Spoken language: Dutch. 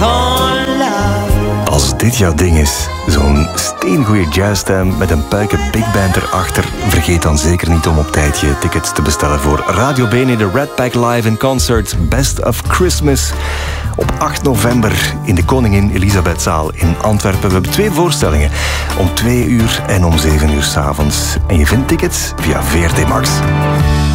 call love. Als dit jouw ding is, zo'n steengoeie jazzstem met een puike big band erachter, vergeet dan zeker niet om op tijd je tickets te bestellen voor Radio Bene, de Red Pack Live in Concert Best of Christmas. Op 8 november in de Koningin Elisabethzaal in Antwerpen. We hebben 2 voorstellingen, om 2 uur en om 7 uur 's avonds. En je vindt tickets via VRT Max.